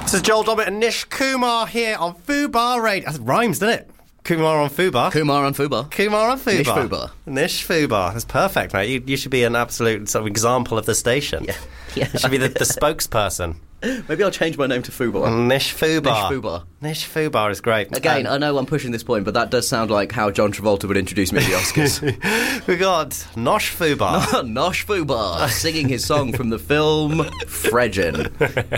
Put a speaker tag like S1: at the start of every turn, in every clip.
S1: This is Joel Dommett and Nish Kumar here on Fubar Radio. That rhymes, doesn't it? Kumar on Fubar.
S2: Kumar on Fubar.
S1: Kumar on Fubar.
S2: Nish Fubar.
S1: Nish Fubar. That's perfect, mate. You should be an absolute sort of example of the station.
S2: Yeah.
S1: You should be the spokesperson.
S2: Maybe I'll change my name to Fubar.
S1: Nish Fubar.
S2: Nish Fubar.
S1: Nish Fubar is great.
S2: Again, I know I'm pushing this point, but that does sound like how John Travolta would introduce me to the Oscars.
S1: We got Nosh Fubar.
S2: Nosh Fubar, singing his song from the film Fredgin.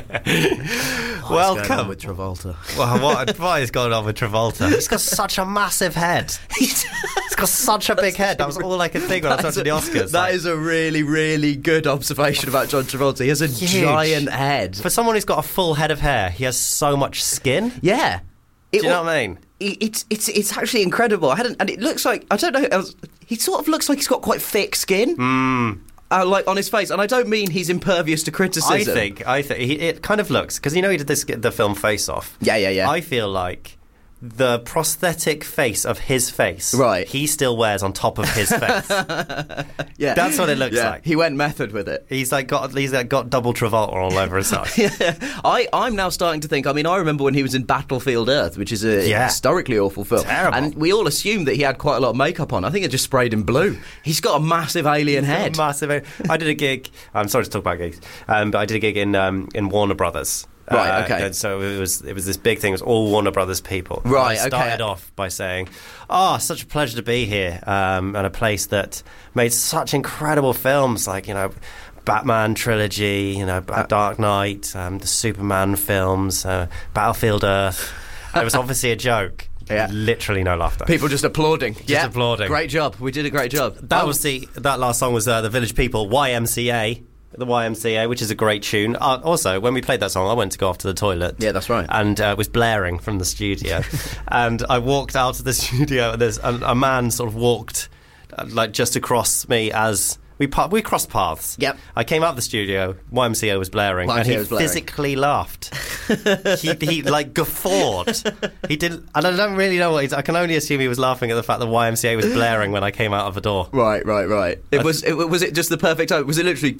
S1: Welcome.
S2: Going on with Travolta.
S1: Well, what is going on with Travolta? He's got such a massive head. He's got such a big head. That was all I could think when I was watching the Oscars.
S2: That is a really, really good observation about John Travolta. He has a giant head.
S1: For someone who's got a full head of hair, he has so much skin.
S2: Yeah.
S1: Do you know what I mean?
S2: It's actually incredible. And it looks like, I don't know, he sort of looks like he's got quite thick skin. Like on his face, and I don't mean he's impervious to criticism.
S1: I think it kind of looks, because he did the film Face Off.
S2: Yeah.
S1: I feel like the prosthetic face of his face,
S2: right,
S1: he still wears on top of his face.
S2: Yeah,
S1: that's what it looks like.
S2: He went method with it.
S1: He's got double Travolta all over his side.
S2: Yeah. I'm now starting to think. I mean, I remember when he was in Battlefield Earth, which is a historically awful film.
S1: Terrible.
S2: And we all assumed that he had quite a lot of makeup on. I think it just sprayed him blue. He's got a massive alien head.
S1: I did a gig. I'm sorry to talk about gigs, but I did a gig in Warner Brothers.
S2: Right, okay.
S1: So it was this big thing. It was all Warner Brothers people.
S2: Right,
S1: I started off by saying, such a pleasure to be here, and a place that made such incredible films, like, Batman trilogy, Dark Knight, the Superman films, Battlefield Earth. It was obviously a joke.
S2: Yeah.
S1: Literally no laughter.
S2: People just applauding.
S1: Applauding.
S2: Great job. We did a great job.
S1: That last song was the Village People, YMCA. The YMCA, which is a great tune. Also, when we played that song, I went to go off to the toilet.
S2: Yeah, that's right.
S1: And was blaring from the studio. And I walked out of the studio, and there's a man sort of walked just across me as we crossed paths.
S2: Yep.
S1: I came out of the studio, YMCA was blaring, and he physically laughed. he guffawed. He didn't, and I don't really know what I can only assume he was laughing at the fact that YMCA was blaring when I came out of the door.
S2: Right. Was it just the perfect time? Was it literally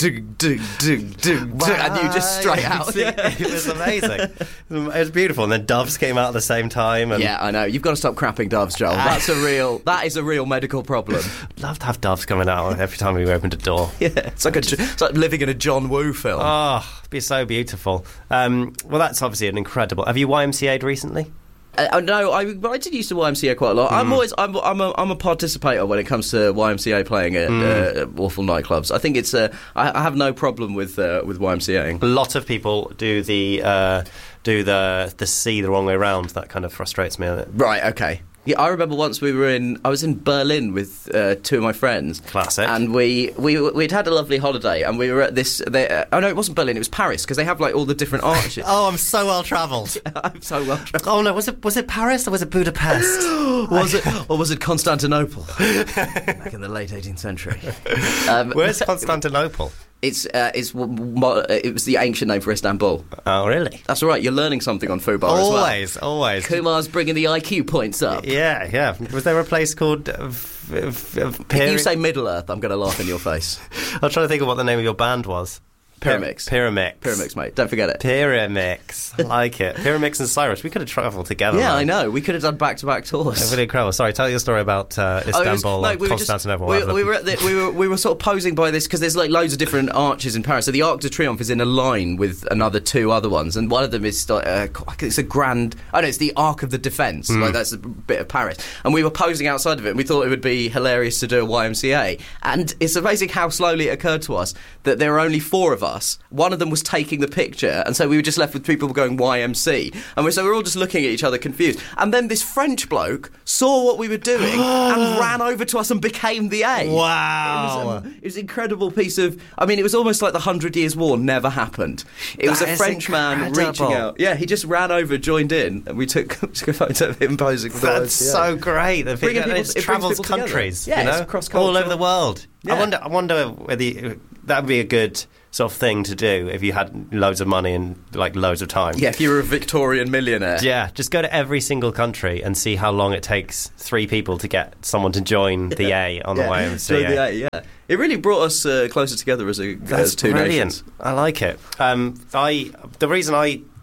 S2: and you just straight out?
S1: It was amazing. It was beautiful. And then Doves came out at the same time. And
S2: yeah, I know. You've got to stop crapping Doves, Joel. That is a real medical problem.
S1: Love to have Doves coming out every time we opened a door.
S2: Yeah, it's like living in a John Woo film.
S1: Oh, it'd be so beautiful. Well, that's obviously an incredible. Have you YMCA'd recently?
S2: No, I did used to YMCA quite a lot. I'm a participator when it comes to YMCA playing at awful nightclubs. I think it's I have no problem with YMCAing.
S1: A lot of people do the C the wrong way round. That kind of frustrates me.
S2: Right. Okay. Yeah, I remember once I was in Berlin with two of my friends.
S1: Classic.
S2: And we'd had a lovely holiday, and we were at this. Oh no, it wasn't Berlin. It was Paris, because they have all the different arches.
S1: Oh, I'm so well travelled.
S2: I'm so well travelled.
S1: Oh no, was it Paris or was it Budapest?
S2: was it Constantinople? Back in the late 18th century.
S1: Where's Constantinople?
S2: It was the ancient name for Istanbul.
S1: Oh, really?
S2: That's all right. You're learning something on Fubar as well.
S1: Always.
S2: Kumar's bringing the IQ points up.
S1: Yeah. Was there a place called...
S2: If you say Middle Earth, I'm going to laugh in your face.
S1: I'm trying to think of what the name of your band was.
S2: Pyramix, mate. Don't forget it.
S1: Pyramix. I like it. Pyramix and Cyrus. We could have travelled together.
S2: Yeah,
S1: man.
S2: I know. We could have done back-to-back tours.
S1: That's really incredible. Sorry, tell your story about Istanbul or Constantinople.
S2: We were sort of posing by this, because there's loads of different arches in Paris. So the Arc de Triomphe is in a line with another two other ones, and one of them is it's a grand... Oh no, it's the Arc of the Defence. That's a bit of Paris. And we were posing outside of it, and we thought it would be hilarious to do a YMCA. And it's amazing how slowly it occurred to us that there were only four of us. One of them was taking the picture, and so we were just left with people going YMC, and so we were all just looking at each other confused. And then this French bloke saw what we were doing and ran over to us and became the A.
S1: Wow.
S2: It was an incredido piece of... I mean, it was almost like the 100 Years' War never happened. It was a French man reaching out. Yeah, he just ran over, joined in, and we took a photo of him posing for the YMCA.
S1: That's so great. It travels countries,
S2: it's cross-cultural.
S1: all over the world.
S2: Yeah.
S1: I wonder whether that would be a good sort of thing to do if you had loads of money and loads of time.
S2: Yeah, if you were a Victorian millionaire.
S1: Yeah, just go to every single country and see how long it takes 3 people to get someone to join the A on the YMCA.
S2: Join the A, yeah. It really brought us closer together as two nations.
S1: I like it. The reason I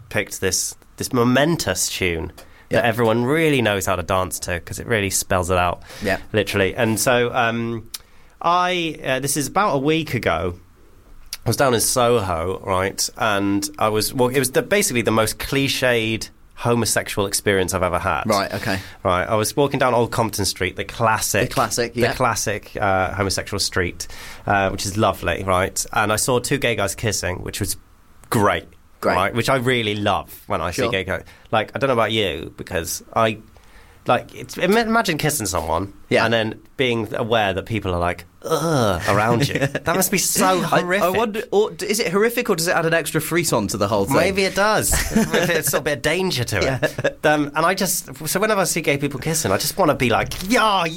S1: picked this momentous tune that everyone really knows how to dance to because it really spells it out, literally. And so this is about a week ago. I was down in Soho, right, and it was basically the most cliched homosexual experience I've ever had.
S2: Right, okay.
S1: Right, I was walking down Old Compton Street, the classic homosexual street, which is lovely, right, and I saw two gay guys kissing, which was great. Right, which I really love when I see gay guys. Like, I don't know about you, because imagine kissing someone and then being aware that people are like, ugh, around you. That must be so horrific.
S2: I wonder, is it horrific or does it add an extra frisson to the whole thing?
S1: Maybe it does. It's a bit of danger to it. And so whenever I see gay people kissing, I just want to be like, do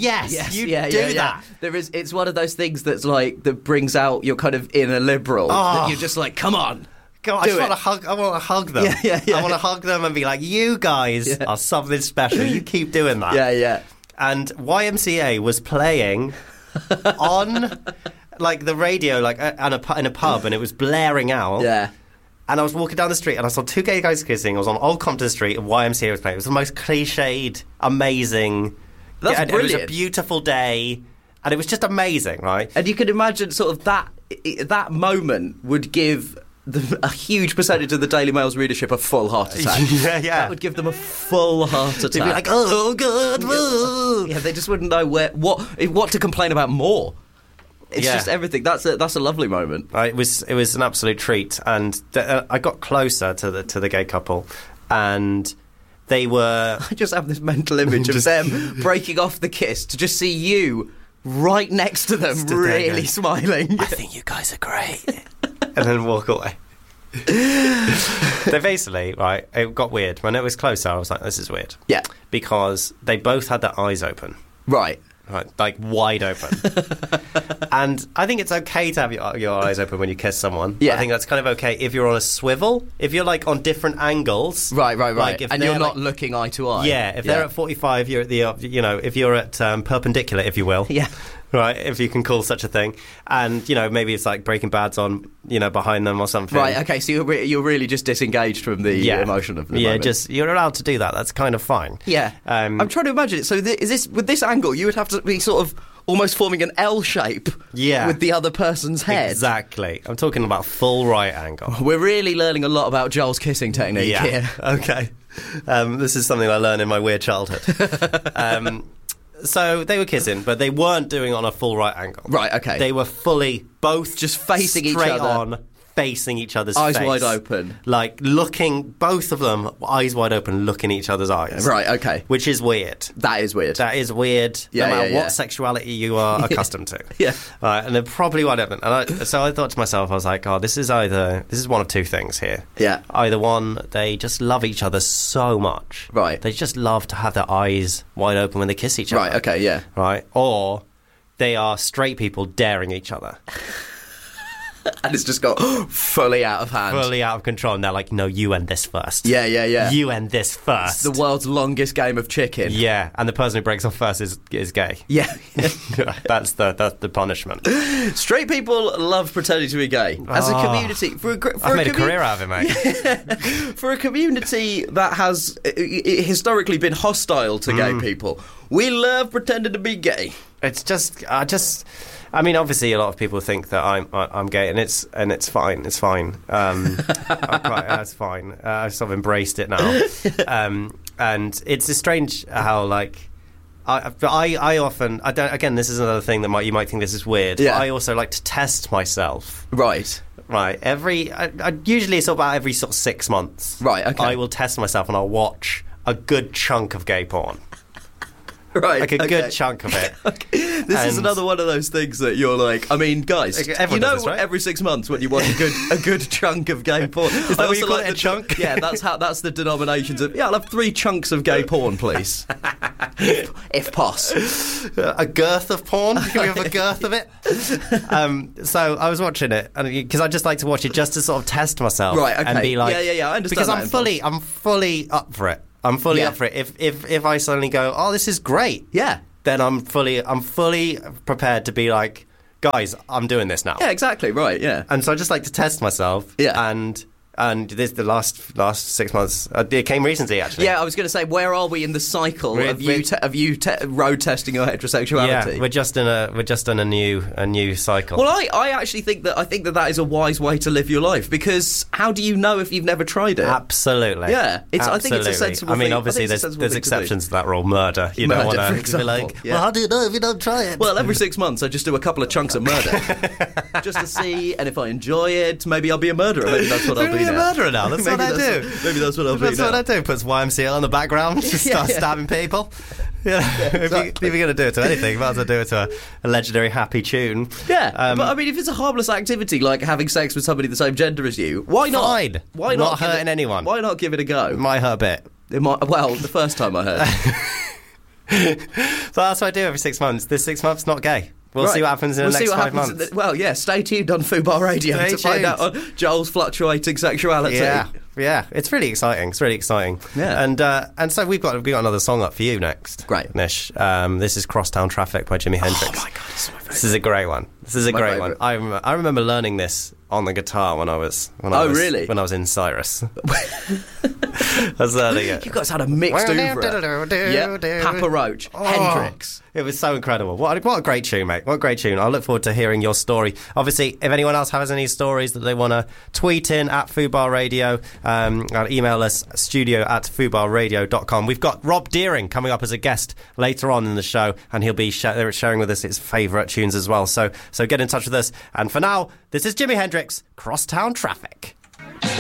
S1: that.
S2: It's one of those things that's like, that brings out your kind of inner liberal. That you're just like, come on.
S1: God, I want to hug them. I want to hug them and be like, you guys are something special. You keep doing that.
S2: Yeah.
S1: And YMCA was playing on like the radio, like in a pub, and it was blaring out.
S2: Yeah.
S1: And I was walking down the street and I saw two gay guys kissing. I was on Old Compton Street and YMCA was playing. It was the most cliched, amazing.
S2: That's brilliant.
S1: It was a beautiful day. And it was just amazing, right?
S2: And you could imagine sort of that moment would give a huge percentage of the Daily Mail's readership a full heart attack.
S1: Yeah.
S2: That would give them a full heart attack.
S1: They'd be like, oh, God, woo.
S2: Yeah, they just wouldn't know what to complain about more. It's just everything. That's a lovely moment.
S1: It was an absolute treat. And I got closer to the gay couple, and they were...
S2: I just have this mental image of them breaking off the kiss to just see you right next to them, really smiling.
S1: I think you guys are great. And then walk away. They basically, right, it got weird. When it was closer, I was like, this is weird.
S2: Yeah.
S1: Because they both had their eyes open.
S2: Right.
S1: Like wide open. And I think it's okay to have your eyes open when you kiss someone. Yeah. I think that's kind of okay if you're on a swivel. If you're like on different angles.
S2: Right.
S1: Like
S2: and you're not looking eye to eye.
S1: Yeah. If they're at 45, you're at the, if you're at perpendicular, if you will.
S2: Yeah.
S1: Right, if you can call such a thing. And, maybe it's like Breaking Bad's on, behind them or something.
S2: Right, okay, so you're really just disengaged from the emotion of the moment.
S1: You're allowed to do that. That's kind of fine.
S2: Yeah. I'm trying to imagine it. So with this angle, you would have to be sort of almost forming an L shape with the other person's head.
S1: Exactly. I'm talking about full right angle.
S2: We're really learning a lot about Joel's kissing technique here.
S1: Okay. This is something I learned in my weird childhood. So they were kissing, but they weren't doing it on a full right angle.
S2: Right, okay.
S1: They were fully both
S2: just facing each
S1: straight
S2: other.
S1: on, facing each other's
S2: eyes
S1: face.
S2: wide open.
S1: Like looking, both of them, eyes wide open, looking at each other's eyes.
S2: Right, okay.
S1: Which is weird.
S2: That is weird.
S1: No matter what sexuality you are accustomed to.
S2: Yeah.
S1: Right, and they're probably wide open. And so I thought to myself, I was like, this is one of two things here.
S2: Yeah.
S1: Either one, they just love each other so much.
S2: Right.
S1: They just love to have their eyes wide open when they kiss each other.
S2: Right, okay, yeah.
S1: Right. Or they are straight people daring each other.
S2: And it's just got fully out of hand.
S1: Fully out of control. And they're like, no, you end this first.
S2: Yeah.
S1: You end this first.
S2: It's the world's longest game of chicken.
S1: Yeah, and the person who breaks off first is gay.
S2: Yeah.
S1: That's the punishment.
S2: Straight people love pretending to be gay. As a community.
S1: I've made a career out of it, mate.
S2: Yeah. For a community that has historically been hostile to gay people, we love pretending to be gay.
S1: It's just... I mean, obviously, a lot of people think that I'm gay, and it's fine. It's fine. That's fine. I've sort of embraced it now, and it's strange how like I often I don't. Again, this is another thing that you might think this is weird.
S2: Yeah.
S1: But I also like to test myself.
S2: Right.
S1: I usually it's about every sort of 6 months.
S2: Right. Okay.
S1: I will test myself, and I'll watch a good chunk of gay porn.
S2: Right,
S1: like a good chunk of it.
S2: This is another one of those things that you're like, I mean, guys,
S1: everyone does this, right?
S2: Every 6 months when you watch a good chunk of gay porn.
S1: Is that what you call it, a chunk?
S2: Yeah, that's the denominations of. Yeah, I'll have 3 chunks of gay porn, please, if poss.
S1: A girth of porn? Can we have a girth of it? So I was watching it because I just like to watch it just to sort of test myself,
S2: right? Okay.
S1: And be like,
S2: yeah. I understand
S1: because I'm fully up for it. I'm fully up for it. If I suddenly go, oh, this is great, then I'm fully prepared to be like, guys, I'm doing this now.
S2: Yeah, exactly. Right. Yeah.
S1: And so I just like to test myself.
S2: Yeah.
S1: And And the last 6 months, it came recently, actually.
S2: Yeah, I was going to say, where are we in the cycle of you road testing your heterosexuality?
S1: Yeah, we're just in a new cycle.
S2: Well, I actually think that is a wise way to live your life, because how do you know if you've never tried it?
S1: Absolutely.
S2: Yeah, I think it's a sensible thing.
S1: Obviously, there's exceptions to that rule. Murder. You don't want to be like, well, how do you know if you don't try it?
S2: Well, every 6 months I just do a couple of chunks of murder just to see, and if I enjoy it, maybe I'll be a murderer. Maybe that's what I'll be.
S1: A murderer now. That's what I do.
S2: Maybe that's what I'll be.
S1: That's what I do. Puts YMCA on the background. Just start stabbing people. Yeah, exactly. If you're going to do it to anything, you might as well do it to a legendary happy tune.
S2: Yeah, but I mean, if it's a harmless activity like having sex with somebody the same gender as you, why not?
S1: Fine.
S2: Why not
S1: hurting anyone?
S2: Why not give it a go?
S1: It might hurt a bit.
S2: It might. Well, the first time I heard.
S1: So that's what I do every 6 months. This 6 months, not gay. We'll see what happens in the next 5 months.
S2: Well, yeah, stay tuned on Fubar Radio to find out on Joel's fluctuating sexuality.
S1: Yeah, it's really exciting. Yeah, and so we've got another song up for you next.
S2: Great,
S1: Nish. This is Crosstown Traffic by Jimi Hendrix.
S2: Oh my God, this is my favourite.
S1: This is a great one. I remember learning this on the guitar when I was in Cyrus. I was learning it.
S2: You guys had a mixed oeuvre. Yeah, Papa Roach, Hendrix.
S1: It was so incredible. What a great tune, mate. What a great tune. I look forward to hearing your story. Obviously, if anyone else has any stories that they want to tweet in at Fubar Radio, email us studio@fubarradio.com. We've got Rob Deering coming up as a guest later on in the show, and he'll be sharing with us his favourite tunes as well. So get in touch with us. And for now, this is Jimi Hendrix, Crosstown Traffic.